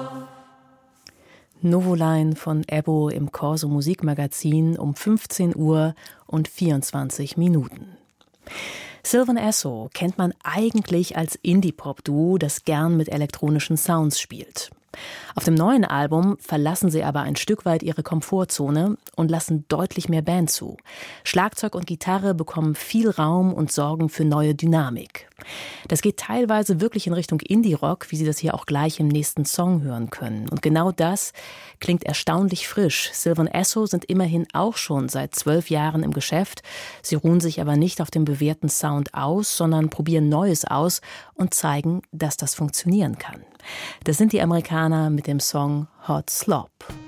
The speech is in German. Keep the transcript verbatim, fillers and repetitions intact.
Novoline von Ebbo im Corso Musikmagazin um fünfzehn Uhr und vierundzwanzig Minuten. Sylvan Esso kennt man eigentlich als Indie-Pop-Duo, das gern mit elektronischen Sounds spielt. Auf dem neuen Album verlassen sie aber ein Stück weit ihre Komfortzone und lassen deutlich mehr Band zu. Schlagzeug und Gitarre bekommen viel Raum und sorgen für neue Dynamik. Das geht teilweise wirklich in Richtung Indie-Rock, wie Sie das hier auch gleich im nächsten Song hören können. Und genau das klingt erstaunlich frisch. Sylvan Esso sind immerhin auch schon seit zwölf Jahren im Geschäft. Sie ruhen sich aber nicht auf dem bewährten Sound aus, sondern probieren Neues aus und zeigen, dass das funktionieren kann. Das sind die Amerikaner mit dem Song Hot Slop.